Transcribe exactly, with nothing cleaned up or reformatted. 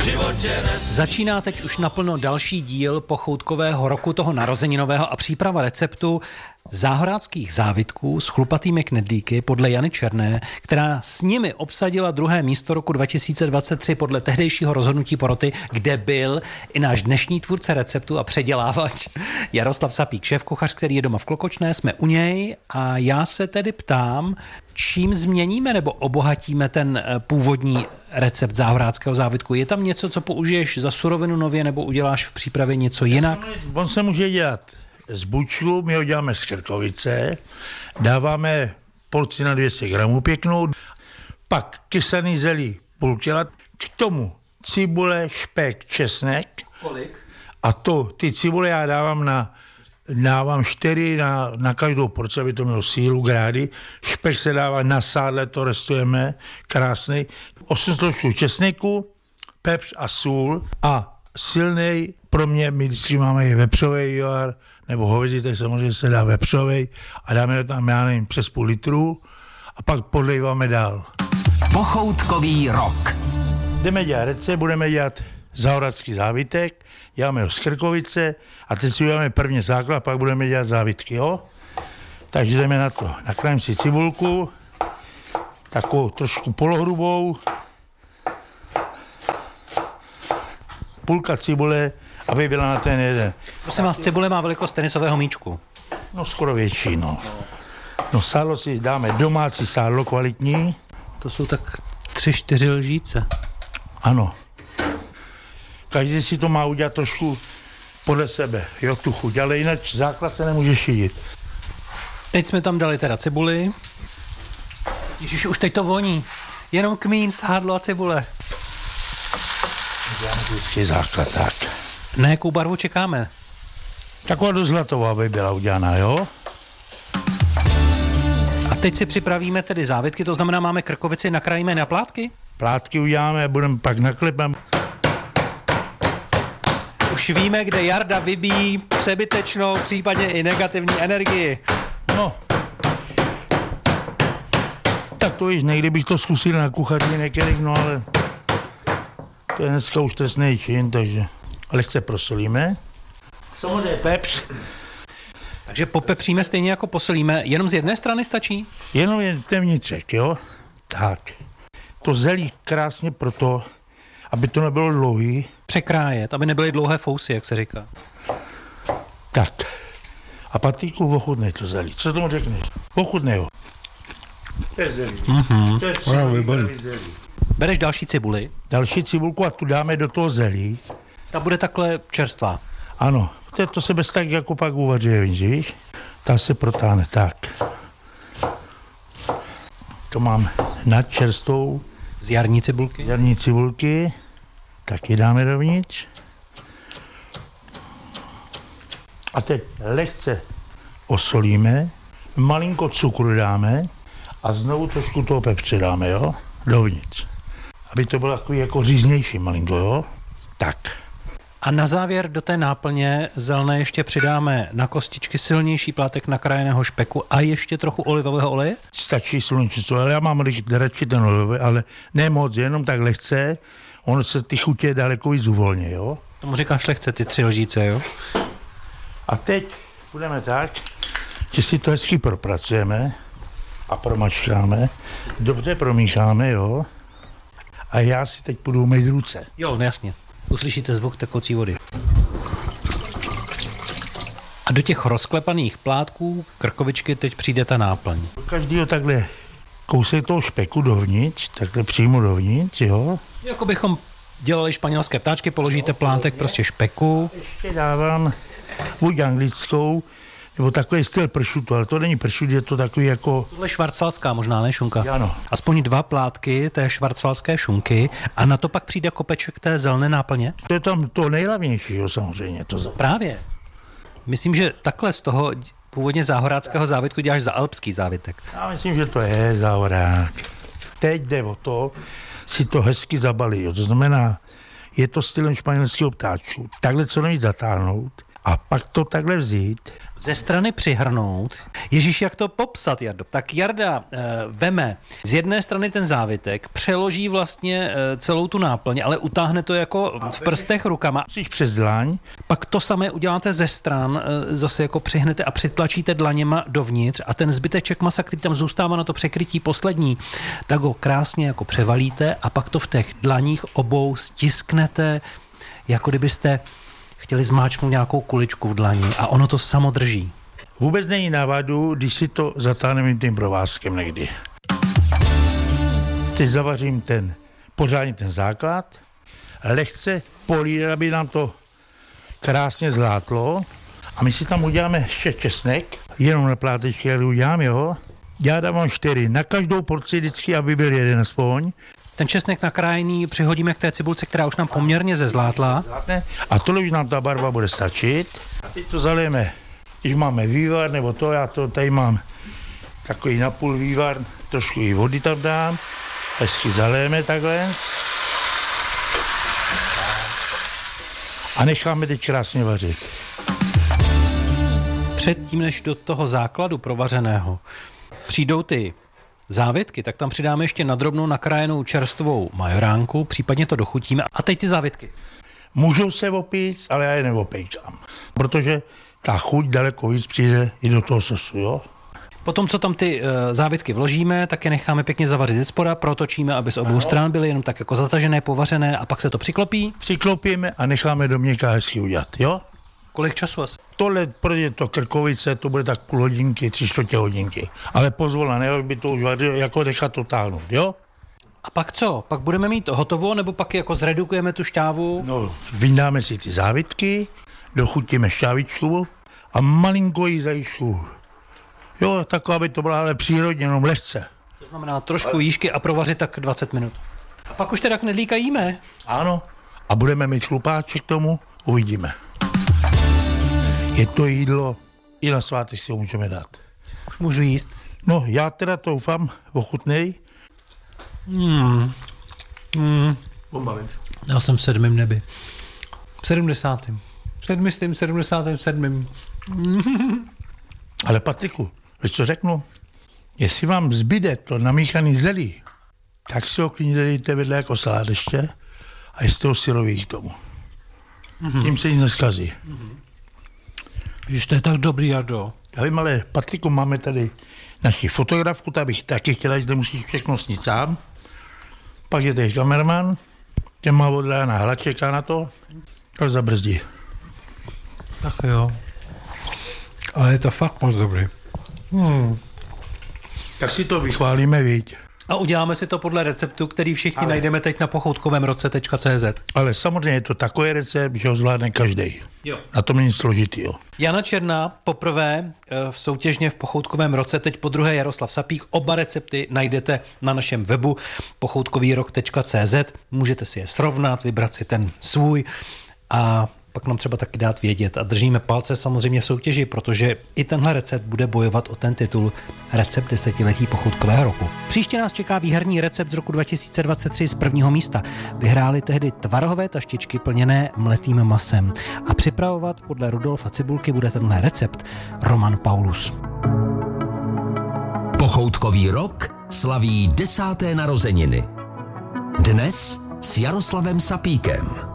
Začíná teď už naplno další díl pochoutkového roku toho narozeninového a příprava receptu záhoráckých závitků s chlupatými knedlíky podle Jany Černé, která s nimi obsadila druhé místo roku dva tisíce dvacet tři podle tehdejšího rozhodnutí poroty, kde byl i náš dnešní tvůrce receptu a předělávač Jaroslav Sapík, šéfkuchař, který je doma v Klokočné, jsme u něj a já se tedy ptám, čím změníme nebo obohatíme ten původní recept záhoráckého závitku. Je tam něco, co použiješ za surovinu nově nebo uděláš v přípravě něco jinak? On se může dělat z bučlu, my ho děláme z krkovice, dáváme porci na dvě stě gramů pěknou, pak kysaný zelí půl kila, k tomu cibule, špek, česnek. Kolik? A to, ty cibule já dávám na dávám čtyři na, na každou porci, aby to mělo sílu, grády. Špek se dává na sádle, to restujeme, krásný. osm složků česneku, pepř a sůl a silnej, pro mě, my vždycky máme i vepřovej vývar, nebo hovězí, tak samozřejmě se dá vepřovej a dáme tam, já nevím, přes půl litru a pak podlejváme dál. Pochoutkový rok. Jdeme dělat recept, budeme dělat záhorácký závitek, děláme ho z krkovice a teď si uděláme první základ, pak budeme dělat závitky, jo? Takže jdeme na to. Nakrájím si cibulku, takovou trošku polohrubou, půlka cibule, aby byla na ten jeden. Prosím vás, cibule má velikost tenisového míčku. No skoro větší, no. No sádlo si dáme domácí sádlo kvalitní. To jsou tak tři, čtyři lžíce. Ano. Každý si to má udělat trošku podle sebe, jo, tu chuť, ale jinak základ se nemůže šidit. Teď jsme tam dali teda cibuli. Ježiš, už teď to voní. Jenom kmín, sádlo a cibule. Děláme vždycky základ, tak. Na jakou barvu čekáme? Taková do zlatová, aby byla udělaná, jo? A teď si připravíme tedy závitky, to znamená, máme krkovici, nakrájíme na plátky? Plátky uděláme, budeme pak naklepem. Už víme, kde Jarda vybíjí přebytečnou, případně i negativní energii. No. Tak to již někdy bych to zkusil na kuchaři některých, no ale to je dneska už trestný čin, takže lehce prosolíme. Samozřejmě pepř. Takže popepříme stejně jako posolíme, jenom z jedné strany stačí? Jenom je ten vnitřek, jo? Tak. To zelí krásně proto, aby to nebylo dlouhý. Překrájet, aby nebyly dlouhé fousy, jak se říká. Tak. A Patriku, ochutnej to zelí. Co tomu řekneš? Ochutnej ho. To je zelí. Mm-hmm. To je wow, zelí. Bereš další cibuli. Další cibulku a tu dáme do toho zelí. Ta bude takhle čerstvá. Ano. To, to se bez tak jako pak uvaří, víš? Ta se protáhne tak. To mám nad čerstvou. Z jarní cibulky. Jarní cibulky. Taky dáme dovnitř. A teď lehce osolíme, malinko cukru dáme a znovu trošku toho pepře dáme, jo, dovnitř. Aby to bylo takový jako říznější malinko, jo. Tak. A na závěr do té náplně zelené ještě přidáme na kostičky silnější plátek nakrájeného špeku a ještě trochu olivového oleje? Stačí slunečnicou, ale já mám radši ten olivový, ale ne moc, jenom tak lehce. Ono se ty chutě daleko víc uvolně, jo. Tomu říkáš lehce, ty tři lžíce, jo? A teď budeme tak, že si to hezky propracujeme a promačkáme, dobře promícháme, jo. A já si teď půjdu umýt ruce. Jo, no jasně. Uslyšíte zvuk tekoucí vody. A do těch rozklepaných plátků krkovičky teď přijde ta náplň. Každýho takhle kousek toho špeku dovnitř, takhle přímo dovnitř, jo. Jako bychom dělali španělské ptáčky, položíte plátek prostě špeku. Ještě dávám buď anglickou, nebo takový styl pršutu, ale to není pršut, je to takový jako... Tohle je švarcvalská možná, ne šunka? Ano. Aspoň dva plátky té švarcvalské šunky a na to pak přijde kopeček té zelené náplně? To je tam to nejhlavnější, jo, samozřejmě. To... Právě. Myslím, že takhle z toho původně záhoráckého závitku děláš za alpský závitek. Já myslím, že to je záhorák. Teď jde o to, si to hezky zabalí, jo. To znamená, je to stylem španělského ptáčku. Takhle co nejvíc zatáhnout a pak to takhle vzít. Ze strany přihrnout. Ježíš, jak to popsat, Jardo? Tak Jarda e, veme z jedné strany ten závitek, přeloží vlastně e, celou tu náplň, ale utáhne to jako v prstech rukama. Musíš přes dlaň. Pak to samé uděláte ze stran, e, zase jako přihnete a přitlačíte dlaněma dovnitř a ten zbyteček masa, který tam zůstává na to překrytí poslední, tak ho krásně jako převalíte a pak to v těch dlaních obou stisknete, jako kdybyste chtěli zmáčknout nějakou kuličku v dlani a ono to samo drží. Vůbec není návadu, když si to zatáhneme tím provázkem někdy. Teď zavařím ten, pořádně ten základ, lehce polít, aby nám to krásně zlátlo a my si tam uděláme ještě česnek, jenom na plátečky, jak udělám, jo. Já dávám čtyři, na každou porci vždycky, aby byl jeden aspoň. Ten česnek nakrájený přihodíme k té cibulce, která už nám poměrně zezlátla. A tohle už nám ta barva bude stačit. A teď to zalijeme, když máme vývar, nebo to, já to tady mám takový napůl vývar, trošku i vody tam dám, hezky zalijeme takhle. A necháme teď krásně vařit. Předtím, než do toho základu provařeného přijdou ty závitky, tak tam přidáme ještě nadrobnou nakrájenou čerstvou majoránku, případně to dochutíme. A teď ty závitky. Můžou se opít, ale já je neopejčám, protože ta chuť daleko víc přijde i do toho sosu, jo. Potom, co tam ty e, závitky vložíme, tak je necháme pěkně zavařit ze spoda, protočíme, aby z obou stran byly jenom tak jako zatažené, povařené a pak se to přiklopí. Přiklopíme a necháme do měka hezky udělat, jo. Kolik času asi? Tohle, protože to krkovice, to bude tak půl hodinky, tři čtvrtě hodinky. Ale pozvolna, ne, by to už vařilo, jako nechat to táhnout, jo? A pak co? Pak budeme mít hotovo, nebo pak jako zredukujeme tu šťávu? No, vyndáme si ty závitky, dochutíme šťávičku a malinko jí zajíčku. Jo, tak, aby to byla ale přírodně, jenom lehce. To znamená trošku jížky a provařit tak dvacet minut. A pak už teda knedlíka jíme. Ano, a budeme mít šlupáček k tomu, uvidíme. Je to jídlo, i na svátek si ho můžeme dát. Už můžu jíst? No, já teda doufám, ochutnej. Hmm. Hmm. Já jsem v sedmém nebi. V sedmdesátém. V sedmistým, sedmdesátém sedmém. Ale Patriku, víš co řeknu? Jestli vám zbyde to namíchaný zelí, tak si ho klidně dejte vedle jako salát ještě a jste ho syrový k tomu. Mm-hmm. Tím se nic neskazí. Mm-hmm. Víš, to je tak dobrý, Jardo. Já vím, ale Patriku, máme tady naši fotografku, ta bych taky chtěla, že musíš všechno snít sám. Pak je tady kameraman, ten má oddána hlad, čeká na to, tak zabrzdí. Tak jo. Ale je to fakt moc dobrý. Hmm. Tak si to vychválíme, viď. A uděláme si to podle receptu, který všichni ale najdeme teď na pochoutkovém roce tečka cé zet. Ale samozřejmě je to takový recept, že ho zvládne každý. Jo. Na tom není složitýho. Jana Černá poprvé v soutěžně v pochoutkovém roce, teď po druhé Jaroslav Sapík. Oba recepty najdete na našem webu pochoutkový rok tečka cé zet. Můžete si je srovnat, vybrat si ten svůj a pak nám třeba taky dát vědět. A držíme palce samozřejmě v soutěži, protože i tenhle recept bude bojovat o ten titul Recept desetiletí pochoutkového roku. Příště nás čeká výherní recept z roku dva tisíce dvacet tři z prvního místa. Vyhráli tehdy tvarohové taštičky plněné mletým masem. A připravovat podle Rudolfa Cibulky bude tenhle recept Roman Paulus. Pochoutkový rok slaví desáté narozeniny. Dnes s Jaroslavem Sapíkem.